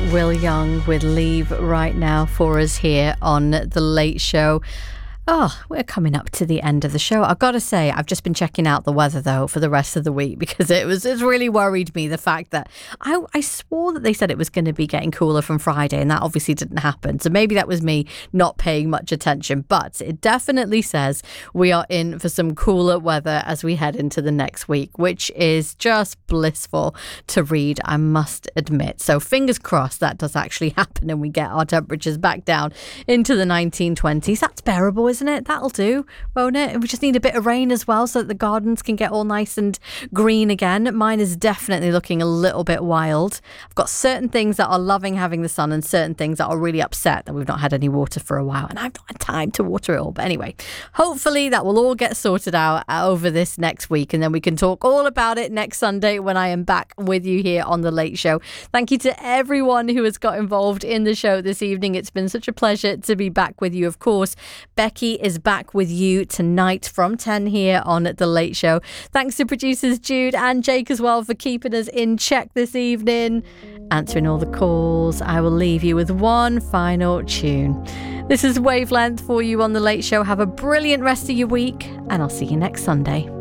Will Young with Leave right now for us here on The Late Show. Oh, we're coming up to the end of the show. I've got to say, I've just been checking out the weather, though, for the rest of the week because it's really worried me, the fact that I swore that they said it was going to be getting cooler from Friday, and that obviously didn't happen. So maybe that was me not paying much attention, but it definitely says we are in for some cooler weather as we head into the next week, which is just blissful to read, I must admit. So fingers crossed that does actually happen and we get our temperatures back down into the 1920s. That's bearable, isn't it? That'll do, won't it? We just need a bit of rain as well so that the gardens can get all nice and green again. Mine is definitely looking a little bit wild. I've got certain things that are loving having the sun and certain things that are really upset that we've not had any water for a while, and I've not had time to water it all. But anyway, hopefully that will all get sorted out over this next week, and then we can talk all about it next Sunday when I am back with you here on The Late Show. Thank you to everyone who has got involved in the show this evening. It's been such a pleasure to be back with you. Of course, Becky is back with you tonight from 10 here on The Late Show. Thanks to producers Jude and Jake as well for keeping us in check this evening, answering all the calls. I will leave you with one final tune. This is Wavelength for you on The Late Show. Have a brilliant rest of your week, and I'll see you next Sunday.